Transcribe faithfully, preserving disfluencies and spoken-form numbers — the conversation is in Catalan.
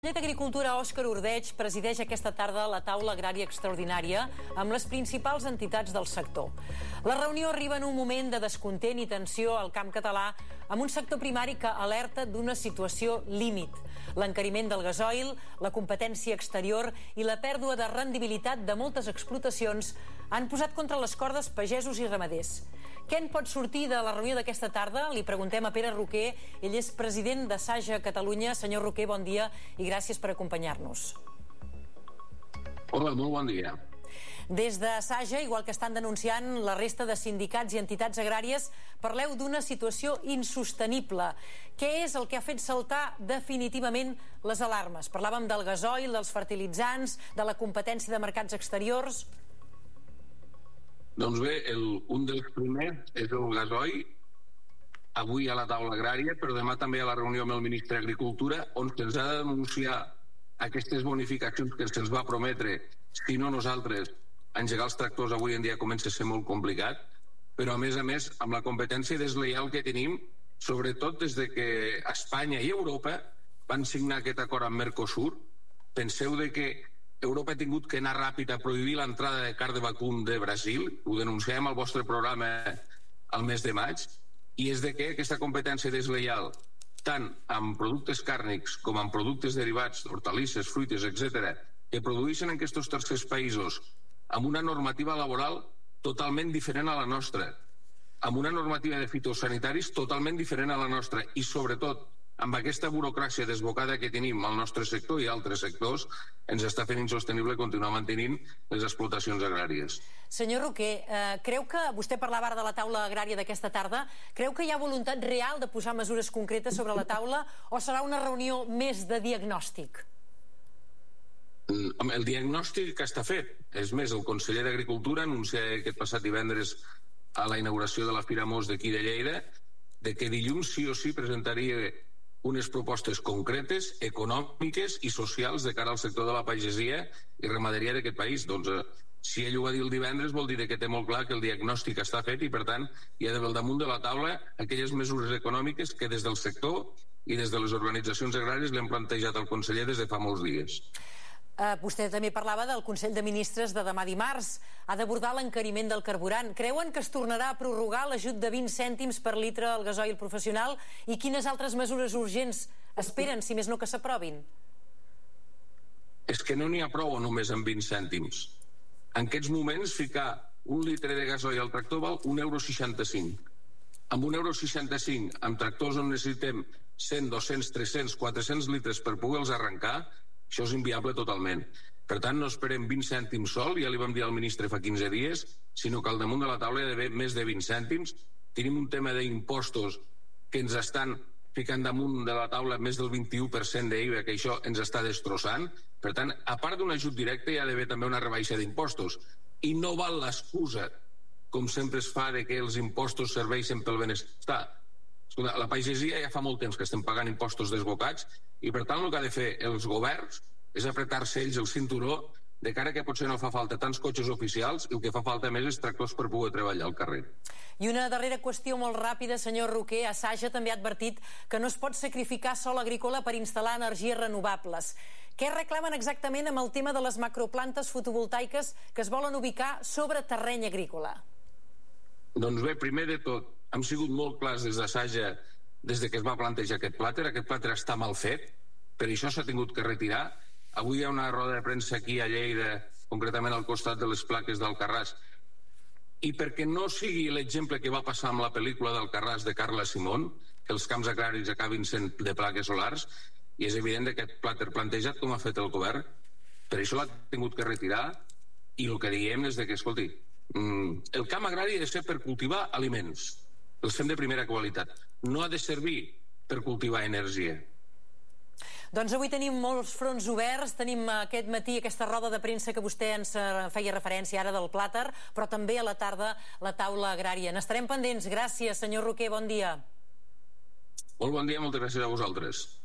El conseller d'Agricultura, Òscar Ordeig, presideix aquesta tarda la taula agrària extraordinària amb les principals entitats del sector. La reunió arriba en un moment de descontent i tensió al camp català amb un sector primari que alerta d'una situació límit. L'encariment del gasoil, la competència exterior i la pèrdua de rendibilitat de moltes explotacions han posat contra les cordes pagesos i ramaders. Què en pot sortir de la reunió d'aquesta tarda? Li preguntem a Pere Roquer, ell és president de Saja Catalunya. Senyor Roquer, bon dia i gràcies per acompanyar-nos. Hola, molt bon dia. Des de Saja, igual que estan denunciant la resta de sindicats i entitats agràries, parleu d'una situació insostenible. Què és el que ha fet saltar definitivament les alarmes? Parlàvem del gasoil, dels fertilitzants, de la competència de mercats exteriors. Doncs bé, el, un dels primers és el gasoil, avui a la taula agrària, però demà també a la reunió amb el ministre d'Agricultura, on se'ns ha de denunciar aquestes bonificacions que se'ns va prometre, si no nosaltres, engegar els tractors avui en dia comença a ser molt complicat, però a més a més, amb la competència deslleial que tenim, sobretot des de que Espanya i Europa van signar aquest acord amb Mercosur. Penseu de que Europa ha tingut que anar ràpid a prohibir l'entrada de carn de vacum de Brasil, ho denunciem al vostre programa al mes de maig, i és de que aquesta competència deslleial, tant amb productes càrnics com amb productes derivats, hortalisses, fruites, etcètera, que produeixen en aquests tercers països amb una normativa laboral totalment diferent a la nostra, amb una normativa de fitosanitaris totalment diferent a la nostra, i sobretot amb aquesta burocràcia desbocada que tenim al nostre sector i altres sectors, ens està fent insostenible continuar mantenint les explotacions agràries. Senyor Roquer, eh, creu que, vostè parlava ara de la taula agrària d'aquesta tarda, creu que hi ha voluntat real de posar mesures concretes sobre la taula o serà una reunió més de diagnòstic? El diagnòstic està fet. És més, el conseller d'Agricultura anuncia aquest passat divendres a la inauguració de la Fira Mos d'aquí de Lleida de que dilluns sí o sí presentaria unes propostes concretes, econòmiques i socials de cara al sector de la pagesia i ramaderia d'aquest país. Doncs eh, si ell ho va dir el divendres vol dir que té molt clar que el diagnòstic està fet i per tant hi ha al damunt de la taula aquelles mesures econòmiques que des del sector i des de les organitzacions agràries li han plantejat al conseller des de fa molts dies. Uh, vostè també parlava del Consell de Ministres de demà dimarts. Ha d'abordar l'encariment del carburant. Creuen que es tornarà a prorrogar l'ajut de vint cèntims per litre al gasoil professional? I quines altres mesures urgents esperen, si més no que s'aprovin? És que no n'hi ha prou només amb vint cèntims. En aquests moments ficar un litre de gasoil al tractor val un euro seixanta-cinc. Amb un euro seixanta-cinc, amb tractors on necessitem cent, dos-cents, tres-cents, quatre-cents litres per poder-los arrencar, això és inviable totalment. Per tant, no esperem vint cèntims sol, ja li vam dir al ministre fa quinze dies, sinó que al damunt de la taula hi ha d'haver més de vint cèntims. Tenim un tema d'impostos que ens estan ficant damunt de la taula més del vint-i-u per cent d'I V A, que això ens està destrossant. Per tant, a part d'un ajut directe, hi ha d'haver també una rebaixa d'impostos. I no val l'excusa, com sempre es fa, de que els impostos serveixen pel benestar. Escolta, la pagesia ja fa molt temps que estem pagant impostos desbocats i per tant el que ha de fer els governs és apretar-se ells el cinturó de cara que potser no fa falta tants cotxes oficials i el que fa falta més és tractors per poder treballar al carrer. I una darrera qüestió molt ràpida, senyor Roquer. A Saja també ha advertit que no es pot sacrificar sòl agrícola per instal·lar energies renovables. Què reclamen exactament amb el tema de les macroplantes fotovoltaiques que es volen ubicar sobre terreny agrícola? Doncs bé, primer de tot, hem sigut molt clars des de Saja des de que es va plantejar aquest plàter. Aquest plàter està mal fet, per això s'ha tingut que retirar. Avui hi ha una roda de premsa aquí a Lleida, concretament al costat de les plaques d'Alcarràs, i perquè no sigui l'exemple que va passar amb la pel·lícula d'Alcarràs de Carla Simón, que els camps agraris acabin sent de plaques solars, i és evident que aquest plàter plantejat com ha fet el govern, per això l'ha tingut que retirar, i el que diem és de que, escolti, el camp agrari ha de ser per cultivar aliments, els fem de primera qualitat, no ha de servir per cultivar energia. Doncs avui tenim molts fronts oberts, tenim aquest matí aquesta roda de premsa que vostè ens feia referència ara del plàter, però també a la tarda la taula agrària. N'estarem pendents. Gràcies, senyor Roquer, bon dia. Molt bon dia, moltes gràcies a vosaltres.